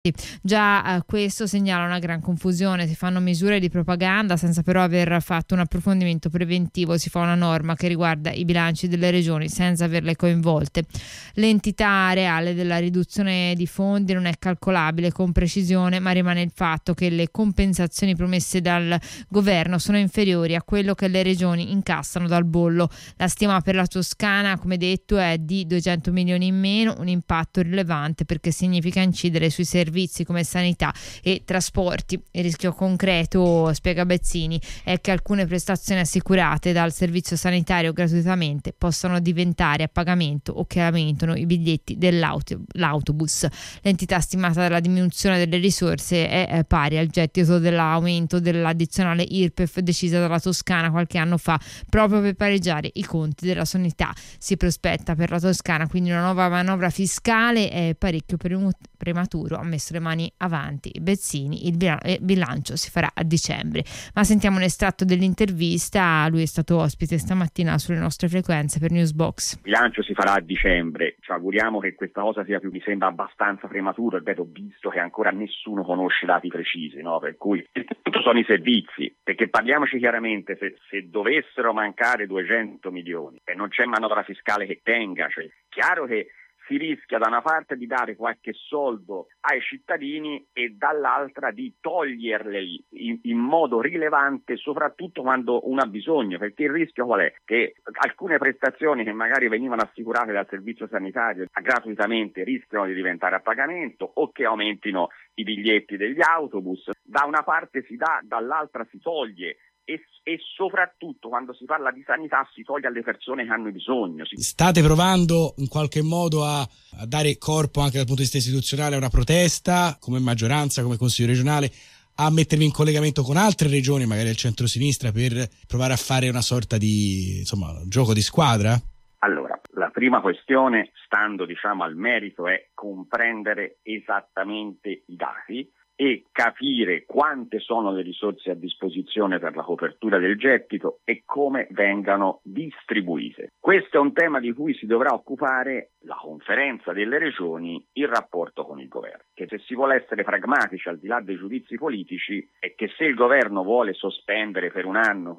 Già questo segnala una gran confusione, si fanno misure di propaganda senza però aver fatto un approfondimento preventivo, si fa una norma che riguarda i bilanci delle regioni senza averle coinvolte. L'entità reale della riduzione di fondi non è calcolabile con precisione, ma rimane il fatto che le compensazioni promesse dal governo sono inferiori a quello che le regioni incassano dal bollo. La stima per la Toscana, come detto, è di 200 milioni in meno, un impatto rilevante perché significa incidere sui servizi come sanità e trasporti. Il rischio concreto, spiega Bezzini, è che alcune prestazioni assicurate dal servizio sanitario gratuitamente possano diventare a pagamento o che aumentano i biglietti dell'autobus. L'entità stimata della diminuzione delle risorse è pari al gettito dell'aumento dell'addizionale IRPEF decisa dalla Toscana qualche anno fa proprio per pareggiare i conti della sanità. Si prospetta per la Toscana quindi una nuova manovra fiscale, è parecchio prematuro, ha messo le mani avanti Bezzini, il bilancio si farà a dicembre. Ma sentiamo un estratto dell'intervista, lui è stato ospite stamattina sulle nostre frequenze per Newsbox. Il bilancio si farà a dicembre, ci auguriamo che questa cosa sia mi sembra abbastanza prematuro, ripeto, visto che ancora nessuno conosce dati precisi, no? Per cui tutto sono i servizi, perché parliamoci chiaramente, se dovessero mancare 200 milioni e non c'è manovra fiscale che tenga, cioè chiaro che si rischia da una parte di dare qualche soldo ai cittadini e dall'altra di toglierli in modo rilevante, soprattutto quando uno ha bisogno, perché il rischio qual è? Che alcune prestazioni che magari venivano assicurate dal servizio sanitario gratuitamente rischiano di diventare a pagamento o che aumentino i biglietti degli autobus. Da una parte si dà, dall'altra si toglie. E soprattutto quando si parla di sanità si toglie alle persone che hanno bisogno. State provando in qualche modo a dare corpo anche dal punto di vista istituzionale a una protesta, come maggioranza, come Consiglio regionale, a mettervi in collegamento con altre regioni, magari il centro-sinistra, per provare a fare una sorta di gioco di squadra? Allora, la prima questione, stando al merito, è comprendere esattamente i dati e capire quante sono le risorse a disposizione per la copertura del gettito e come vengano distribuite. Questo è un tema di cui si dovrà occupare la conferenza delle regioni in rapporto con il governo. Che se si vuole essere pragmatici al di là dei giudizi politici è che se il governo vuole sospendere per un anno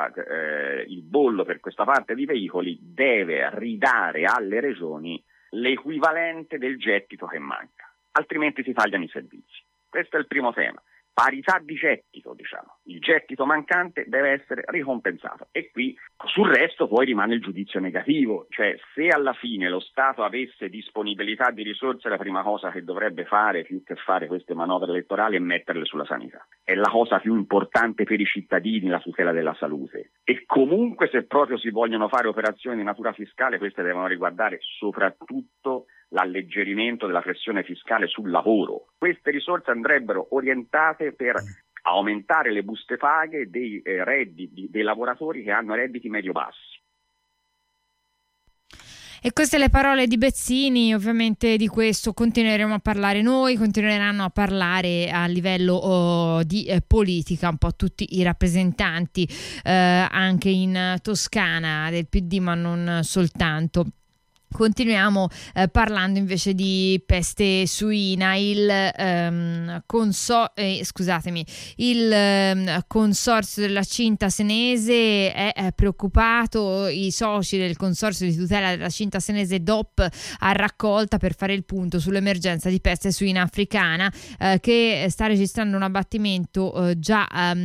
il bollo per questa parte di veicoli, deve ridare alle regioni l'equivalente del gettito che manca, altrimenti si tagliano i servizi. Questo è il primo tema. Parità di gettito, il gettito mancante deve essere ricompensato e qui sul resto poi rimane il giudizio negativo, cioè se alla fine lo Stato avesse disponibilità di risorse la prima cosa che dovrebbe fare più che fare queste manovre elettorali è metterle sulla sanità. È la cosa più importante per i cittadini, la tutela della salute e comunque se proprio si vogliono fare operazioni di natura fiscale queste devono riguardare soprattutto l'alleggerimento della pressione fiscale sul lavoro. Queste risorse andrebbero orientate per aumentare le buste paga dei redditi dei lavoratori che hanno redditi medio-bassi. E queste le parole di Bezzini. Ovviamente di questo continueremo a parlare noi, continueranno a parlare a livello di politica un po' tutti i rappresentanti anche in Toscana del PD, ma non soltanto. Continuiamo parlando invece di peste suina. Il consorzio della Cinta Senese è preoccupato. I soci del consorzio di tutela della Cinta Senese DOP a raccolta per fare il punto sull'emergenza di peste suina africana che sta registrando un abbattimento già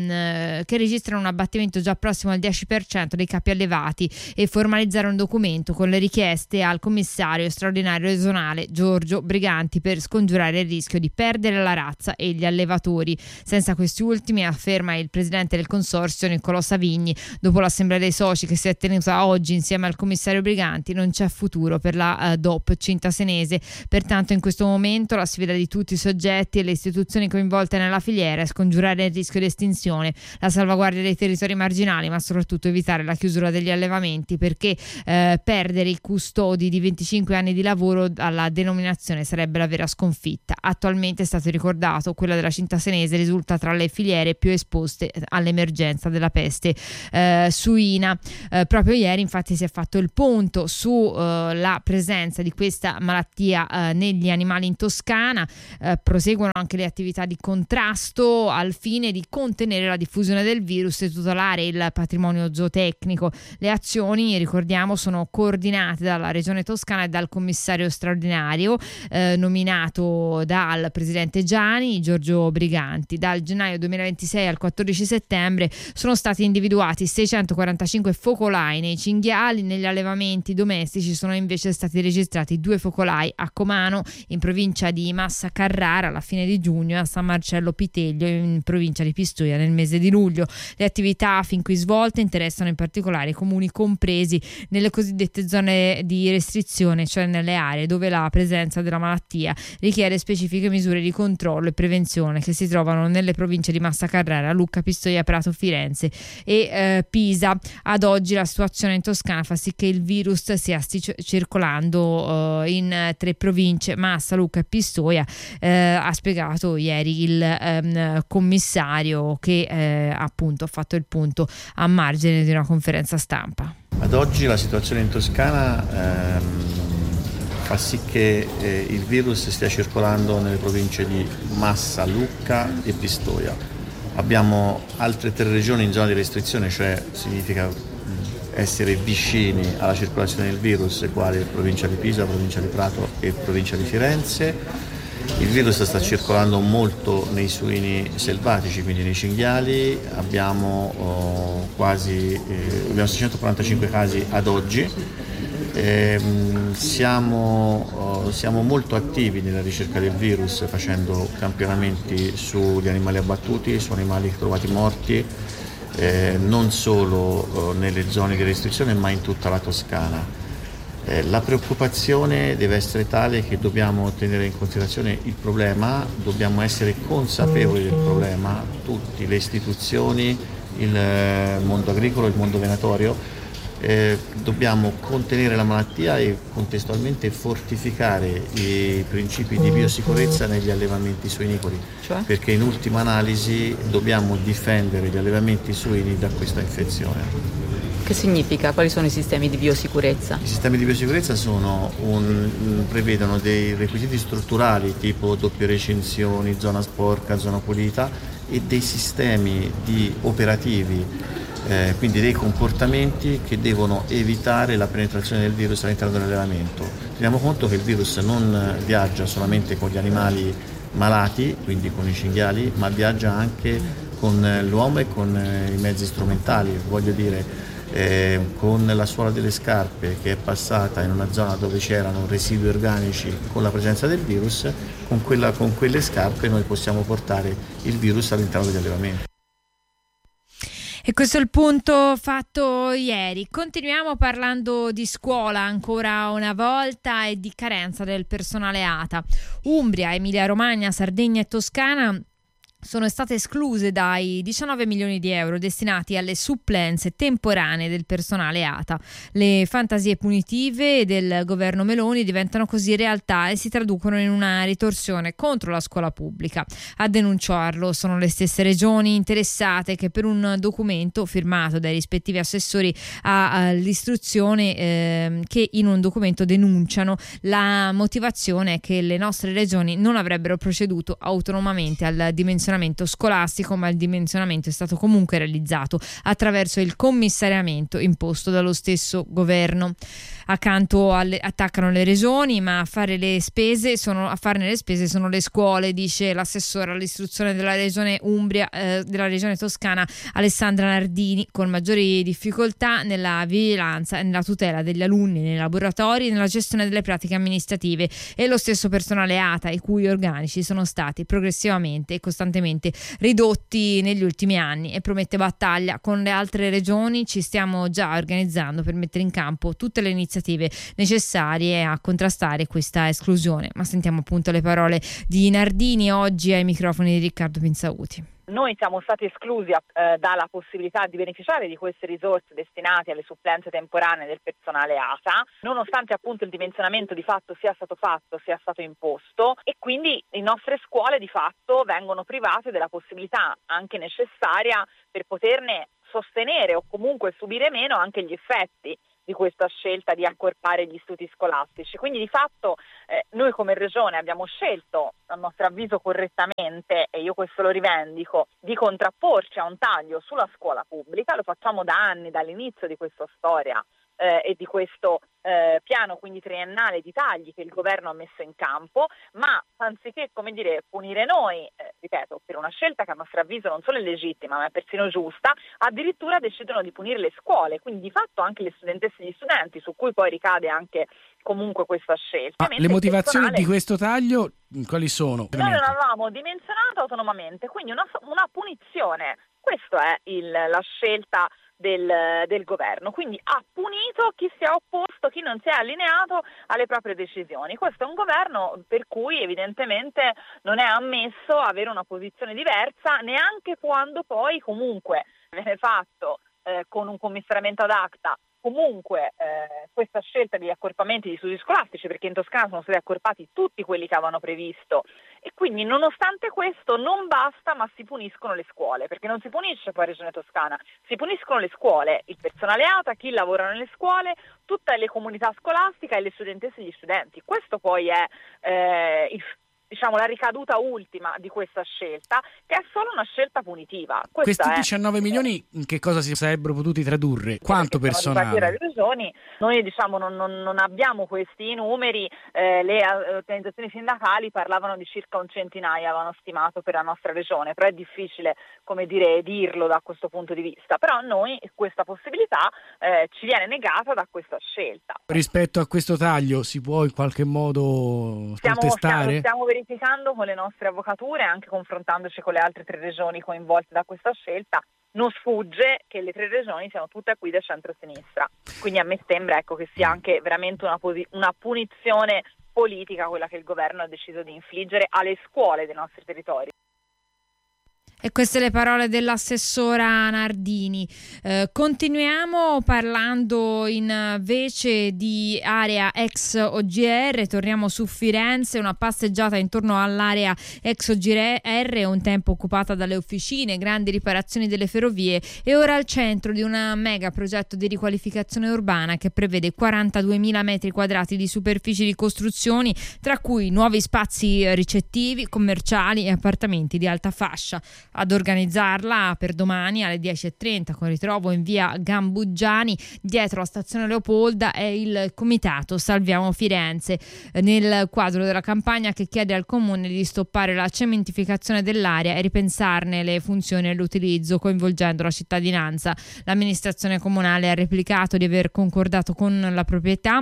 prossimo al 10% dei capi allevati e formalizzare un documento con le richieste al commissario straordinario regionale Giorgio Briganti per scongiurare il rischio di perdere la razza e gli allevatori. Senza questi ultimi, afferma il presidente del consorzio Niccolò Savigni, dopo l'assemblea dei soci che si è tenuta oggi insieme al commissario Briganti, non c'è futuro per la DOP Cinta Senese. Pertanto in questo momento la sfida di tutti i soggetti e le istituzioni coinvolte nella filiera è scongiurare il rischio di estinzione, la salvaguardia dei territori marginali, ma soprattutto evitare la chiusura degli allevamenti, perché perdere i custodi di 25 anni di lavoro alla denominazione sarebbe la vera sconfitta. Attualmente, è stato ricordato, quella della Cinta Senese risulta tra le filiere più esposte all'emergenza della peste suina. Proprio ieri infatti si è fatto il punto sulla presenza di questa malattia negli animali in Toscana. Proseguono anche le attività di contrasto al fine di contenere la diffusione del virus e tutelare il patrimonio zootecnico. Le azioni, ricordiamo, sono coordinate dalla Regione Toscana e dal commissario straordinario nominato dal presidente Giani, Giorgio Briganti. Dal gennaio 2026 al 14 settembre sono stati individuati 645 focolai nei cinghiali. Negli allevamenti domestici sono invece stati registrati 2 focolai a Comano, in provincia di Massa Carrara alla fine di giugno, e a San Marcello Piteglio, in provincia di Pistoia, nel mese di luglio. Le attività fin qui svolte interessano in particolare i comuni compresi nelle cosiddette zone di restrizione, cioè nelle aree dove la presenza della malattia richiede specifiche misure di controllo e prevenzione, che si trovano nelle province di Massa Carrara, Lucca, Pistoia, Prato, Firenze e Pisa. Ad oggi la situazione in Toscana fa sì che il virus stia circolando in 3 province, Massa, Lucca e Pistoia, ha spiegato ieri il commissario, che appunto ha fatto il punto a margine di una conferenza stampa. Ad oggi la situazione in Toscana fa sì che il virus stia circolando nelle province di Massa, Lucca e Pistoia. Abbiamo altre 3 regioni in zona di restrizione, cioè significa essere vicini alla circolazione del virus, quali provincia di Pisa, provincia di Prato e provincia di Firenze. Il virus sta circolando molto nei suini selvatici, quindi nei cinghiali. Abbiamo 645 casi ad oggi. Siamo molto attivi nella ricerca del virus, facendo campionamenti sugli animali abbattuti, su animali trovati morti, non solo nelle zone di restrizione ma in tutta la Toscana. La preoccupazione deve essere tale che dobbiamo tenere in considerazione il problema, dobbiamo essere consapevoli del problema, tutte le istituzioni, il mondo agricolo, il mondo venatorio. Dobbiamo contenere la malattia e contestualmente fortificare i principi di biosicurezza negli allevamenti suinicoli, perché in ultima analisi dobbiamo difendere gli allevamenti suini da questa infezione. Che significa? Quali sono i sistemi di biosicurezza? I sistemi di biosicurezza prevedono dei requisiti strutturali tipo doppie recinzioni, zona sporca, zona pulita, e dei sistemi operativi, quindi dei comportamenti che devono evitare la penetrazione del virus all'interno dell'allevamento. Teniamo conto che il virus non viaggia solamente con gli animali malati, quindi con i cinghiali, ma viaggia anche con l'uomo e con i mezzi strumentali, voglio dire, con la suola delle scarpe che è passata in una zona dove c'erano residui organici con la presenza del virus, con quelle scarpe noi possiamo portare il virus all'interno degli allevamenti. E questo è il punto fatto ieri. Continuiamo parlando di scuola ancora una volta e di carenza del personale ATA. Umbria, Emilia-Romagna, Sardegna e Toscana sono state escluse dai 19 milioni di euro destinati alle supplenze temporanee del personale ATA. Le fantasie punitive del governo Meloni diventano così realtà e si traducono in una ritorsione contro la scuola pubblica. A denunciarlo sono le stesse regioni interessate, che per un documento firmato dai rispettivi assessori all'istruzione che in un documento denunciano la motivazione che le nostre regioni non avrebbero proceduto autonomamente al dimensionamento scolastico, ma il dimensionamento è stato comunque realizzato attraverso il commissariamento imposto dallo stesso governo. Attaccano le regioni, ma a farne le spese sono le scuole, dice l'assessore all'istruzione della regione Umbria, della regione Toscana, Alessandra Nardini, con maggiori difficoltà nella vigilanza e nella tutela degli alunni nei laboratori e nella gestione delle pratiche amministrative, e lo stesso personale ATA, i cui organici sono stati progressivamente e costantemente ridotti negli ultimi anni, e promette battaglia con le altre regioni. Ci stiamo già organizzando per mettere in campo tutte le iniziative necessarie a contrastare questa esclusione. Ma sentiamo appunto le parole di Nardini oggi ai microfoni di Riccardo Pinzauti. Noi siamo stati esclusi dalla possibilità di beneficiare di queste risorse destinate alle supplenze temporanee del personale ATA, nonostante appunto il dimensionamento di fatto sia stato fatto, sia stato imposto, e quindi le nostre scuole di fatto vengono private della possibilità anche necessaria per poterne sostenere o comunque subire meno anche gli effetti di questa scelta di accorpare gli istituti scolastici. Quindi di fatto noi come Regione abbiamo scelto, a nostro avviso correttamente, e io questo lo rivendico, di contrapporci a un taglio sulla scuola pubblica. Lo facciamo da anni, dall'inizio di questa storia e di questo piano quindi triennale di tagli che il governo ha messo in campo, ma anziché punire noi, ripeto, per una scelta che a nostro avviso non solo è legittima ma è persino giusta, addirittura decidono di punire le scuole, quindi di fatto anche le studentesse e gli studenti, su cui poi ricade anche comunque questa scelta. Le motivazioni di questo taglio quali sono? Noi non avevamo dimensionato autonomamente, quindi una punizione. Questa è la scelta del governo, quindi ha punito chi si è opposto, chi non si è allineato alle proprie decisioni. Questo è un governo per cui evidentemente non è ammesso avere una posizione diversa, neanche quando poi comunque viene fatto con un commissariamento ad acta comunque questa scelta degli accorpamenti di studi scolastici, perché in Toscana sono stati accorpati tutti quelli che avevano previsto, e quindi nonostante questo non basta, ma si puniscono le scuole, perché non si punisce poi Regione Toscana, si puniscono le scuole, il personale ATA, chi lavora nelle scuole, tutte le comunità scolastiche e le studentesse e gli studenti. Questo poi è la ricaduta ultima di questa scelta, che è solo una scelta punitiva. Questi 19 milioni in che cosa si sarebbero potuti tradurre? Quanto personale? Noi non abbiamo questi numeri, le organizzazioni sindacali parlavano di circa un centinaio, avevano stimato per la nostra regione, però è difficile dirlo da questo punto di vista, però noi questa possibilità ci viene negata da questa scelta. Rispetto a questo taglio si può in qualche modo contestare? Stiamo verificando con le nostre avvocature, anche confrontandoci con le altre 3 regioni coinvolte da questa scelta. Non sfugge che le 3 regioni siano tutte a guida centro-sinistra, quindi a me sembra che sia anche veramente una punizione politica quella che il governo ha deciso di infliggere alle scuole dei nostri territori. E queste le parole dell'assessora Nardini. Continuiamo parlando invece di area ex OGR, torniamo su Firenze, una passeggiata intorno all'area ex OGR, un tempo occupata dalle officine, grandi riparazioni delle ferrovie, e ora al centro di un mega progetto di riqualificazione urbana che prevede 42.000 metri quadrati di superfici di costruzioni, tra cui nuovi spazi ricettivi, commerciali e appartamenti di alta fascia. Ad organizzarla per domani alle 10:30 con ritrovo in via Gambuggiani dietro la stazione Leopolda è il comitato Salviamo Firenze, nel quadro della campagna che chiede al comune di stoppare la cementificazione dell'area e ripensarne le funzioni e l'utilizzo coinvolgendo la cittadinanza. L'amministrazione comunale ha replicato di aver concordato con la proprietà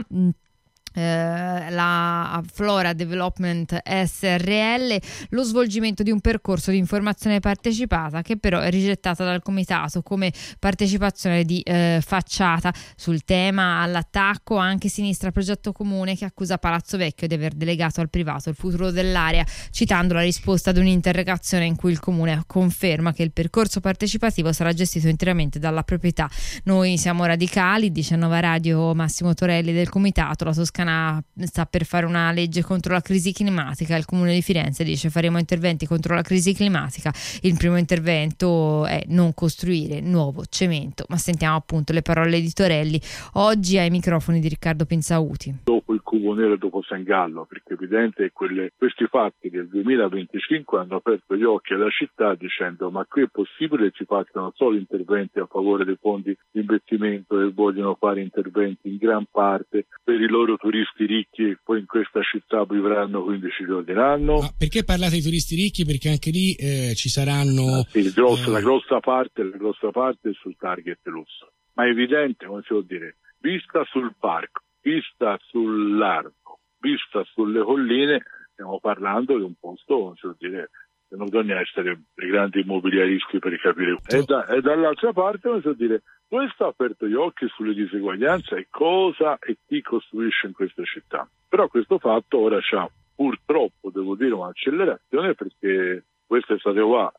la Flora Development SRL lo svolgimento di un percorso di informazione partecipata, che però è rigettata dal comitato come partecipazione di facciata. Sul tema all'attacco anche Sinistra Progetto Comune, che accusa Palazzo Vecchio di aver delegato al privato il futuro dell'area, citando la risposta ad un'interrogazione in cui il comune conferma che il percorso partecipativo sarà gestito interamente dalla proprietà. Noi siamo radicali, dice a Nova Radio Massimo Torelli del comitato. La Toscana sta per fare una legge contro la crisi climatica. Il comune di Firenze dice: faremo interventi contro la crisi climatica. Il primo intervento è non costruire nuovo cemento. Ma sentiamo appunto le parole di Torelli oggi ai microfoni di Riccardo Pinzauti. Dopo il Cubo Nero e dopo San Gallo, perché è evidente che questi fatti del 2025 hanno aperto gli occhi alla città dicendo: ma qui è possibile che ci facciano solo interventi a favore dei fondi di investimento e vogliono fare interventi in gran parte per i loro turisti ricchi e poi in questa città vivranno 15 giorni l'anno. Ma perché parlate di turisti ricchi? Perché anche lì ci saranno la grossa parte è sul target lusso, ma è evidente, come si può dire, vista sul parco, vista sul largo, vista sulle colline, stiamo parlando di un posto, come si può dire, che non bisogna essere dei grandi immobiliaristi per capire. E dall'altra parte, come si può dire, questo ha aperto gli occhi sulle diseguaglianze e cosa e chi costruisce in questa città. Però questo fatto ora c'ha purtroppo, devo dire, un'accelerazione, perché questa estate qua sono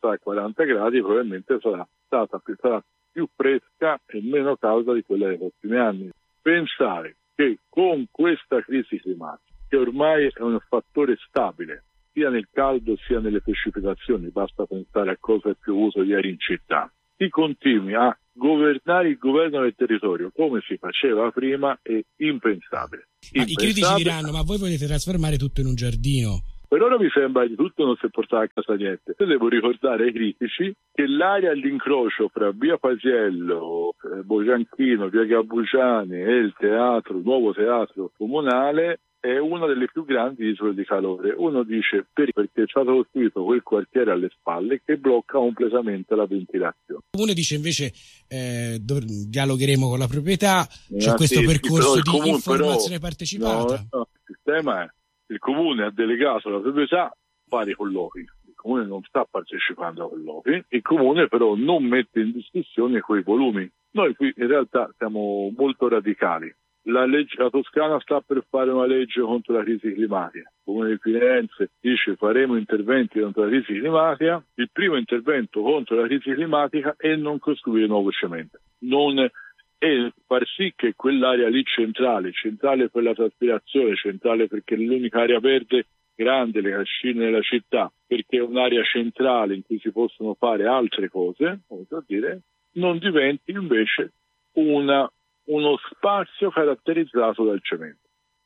sta a 40 gradi probabilmente sarà più fresca e meno calda di quella dei prossimi anni. Pensare che con questa crisi climatica, che ormai è un fattore stabile sia nel caldo sia nelle precipitazioni, basta pensare a cosa è piovuto ieri in città, si continui a governare il governo del territorio come si faceva prima è impensabile. I critici diranno: ma voi volete trasformare tutto in un giardino? Per ora mi sembra di tutto non si è portato a casa niente. Io devo ricordare ai critici che l'area all'incrocio fra via Pasiello, Bogianchino, via Gabbugiani e il nuovo teatro comunale è una delle più grandi isole di calore. Uno dice perché ci ha costruito quel quartiere alle spalle che blocca completamente la ventilazione. Il comune dice invece dialogheremo con la proprietà, c'è questo percorso di informazione partecipata. No, il sistema è il comune ha delegato alla proprietà fare i colloqui, il comune non sta partecipando ai colloqui, il comune però non mette in discussione quei volumi. Noi qui in realtà siamo molto radicali. La Toscana sta per fare una legge contro la crisi climatica. Il comune di Firenze dice faremo interventi contro la crisi climatica. Il primo intervento contro la crisi climatica è non costruire nuovo cemento. E far sì che quell'area lì centrale per la traspirazione, centrale perché è l'unica area verde grande, le cascine della città, perché è un'area centrale in cui si possono fare altre cose, non diventi invece uno spazio caratterizzato dal cemento.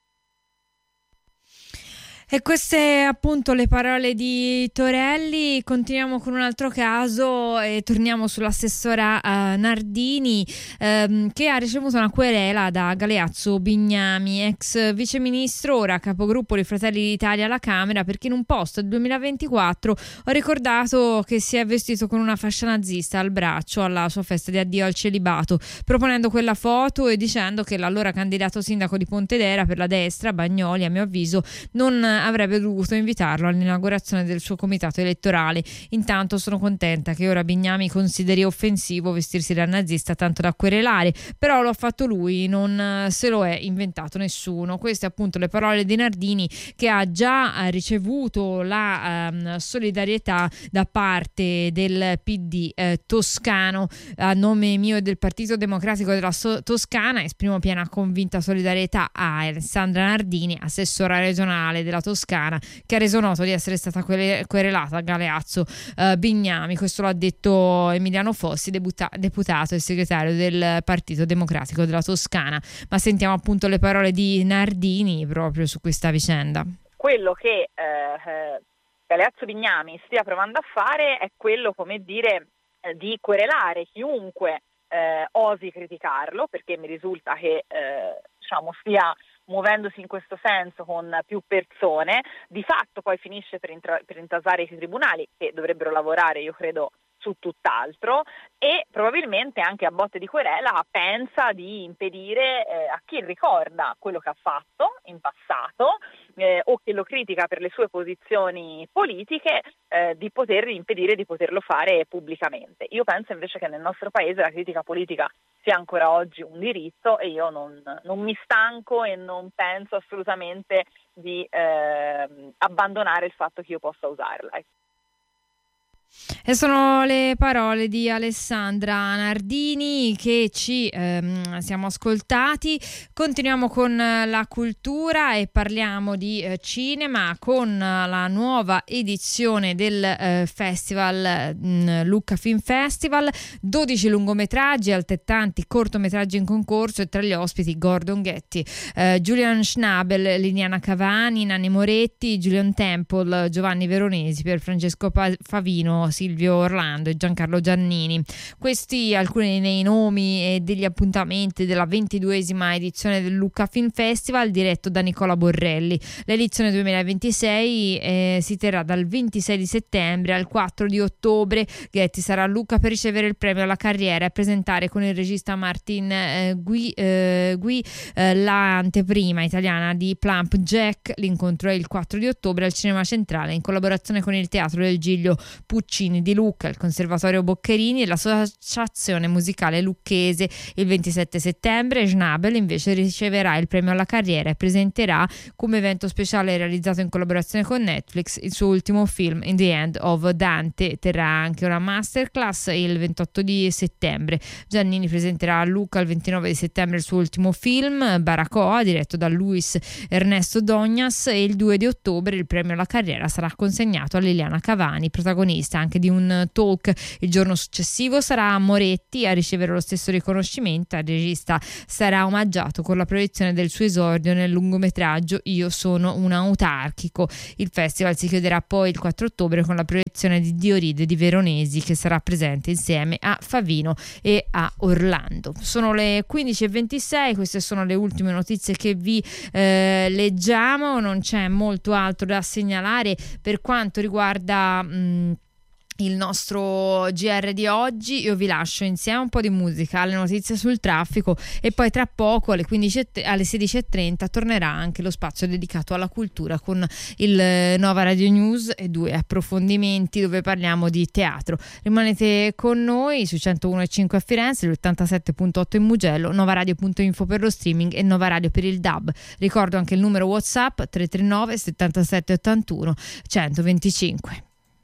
E queste appunto le parole di Torelli. Continuiamo con un altro caso e torniamo sull'assessora Nardini che ha ricevuto una querela da Galeazzo Bignami, ex viceministro, ora capogruppo di Fratelli d'Italia alla Camera, perché in un post del 2024 ho ricordato che si è vestito con una fascia nazista al braccio alla sua festa di addio al celibato, proponendo quella foto e dicendo che l'allora candidato sindaco di Pontedera per la destra, Bagnoli, a mio avviso non avrebbe dovuto invitarlo all'inaugurazione del suo comitato elettorale. Intanto sono contenta che ora Bignami consideri offensivo vestirsi da nazista tanto da querelare, però lo ha fatto lui, non se lo è inventato nessuno. Queste appunto le parole di Nardini, che ha già ricevuto la solidarietà da parte del PD toscano. A nome mio e del Partito Democratico della Toscana esprimo piena convinta solidarietà a Alessandra Nardini, assessora regionale della Toscana, che ha reso noto di essere stata querelata a Galeazzo Bignami. Questo l'ha detto Emiliano Fossi, deputato e segretario del Partito Democratico della Toscana. Ma sentiamo appunto le parole di Nardini proprio su questa vicenda. Quello che Galeazzo Bignami stia provando a fare è quello, come dire, di querelare chiunque osi criticarlo, perché mi risulta che stia muovendosi in questo senso con più persone. Di fatto poi finisce per intasare i tribunali, che dovrebbero lavorare, io credo, su tutt'altro, e probabilmente anche a botte di querela pensa di impedire a chi ricorda quello che ha fatto in passato o che lo critica per le sue posizioni politiche di poter impedire di poterlo fare pubblicamente. Io penso invece che nel nostro paese la critica politica sia ancora oggi un diritto, e io non mi stanco e non penso assolutamente di abbandonare il fatto che io possa usarla. E sono le parole di Alessandra Nardini che ci siamo ascoltati. Continuiamo con la cultura e parliamo di cinema con la nuova edizione del festival Lucca Film Festival. 12 lungometraggi, altrettanti cortometraggi in concorso, e tra gli ospiti Gordon Getty, Julian Schnabel, Liliana Cavani, Nanni Moretti, Julian Temple, Giovanni Veronesi, per Francesco Favino, Silvio Orlando e Giancarlo Giannini. Questi alcuni dei nomi e degli appuntamenti della 22esima edizione del Lucca Film Festival, diretto da Nicola Borrelli. L'edizione 2026 si terrà dal 26 di settembre al 4 di ottobre. Getty sarà a Lucca per ricevere il premio alla carriera e presentare con il regista Martin Gui l'anteprima italiana di Plump Jack. L'incontro è il 4 di ottobre al Cinema Centrale in collaborazione con il Teatro del Giglio Puccini Puccini di Lucca, il Conservatorio Boccherini e l'Associazione Musicale Lucchese. Il 27 settembre Schnabel invece riceverà il premio alla carriera e presenterà come evento speciale realizzato in collaborazione con Netflix il suo ultimo film In the End of Dante. Terrà anche una masterclass il 28 di settembre. Giannini presenterà a Lucca il 29 di settembre il suo ultimo film Baracoa, diretto da Luis Ernesto Doñas, e il 2 di ottobre il premio alla carriera sarà consegnato a Liliana Cavani, protagonista anche di un talk. Il giorno successivo sarà Moretti a ricevere lo stesso riconoscimento. Il regista sarà omaggiato con la proiezione del suo esordio nel lungometraggio Io sono un autarchico. Il festival si chiuderà poi il 4 ottobre con la proiezione di Dioride di Veronesi, che sarà presente insieme a Favino e a Orlando. Sono le 15:26, queste sono le ultime notizie che vi leggiamo, non c'è molto altro da segnalare per quanto riguarda il nostro GR di oggi. Io vi lascio insieme un po' di musica, alle notizie sul traffico e poi tra poco alle 16:30 tornerà anche lo spazio dedicato alla cultura con il Nova Radio News e 2 approfondimenti dove parliamo di teatro. Rimanete con noi su 101.5 a Firenze, l'87.8 in Mugello, novaradio.info per lo streaming e Nova Radio per il DAB. Ricordo anche il numero WhatsApp 339 77 81 125.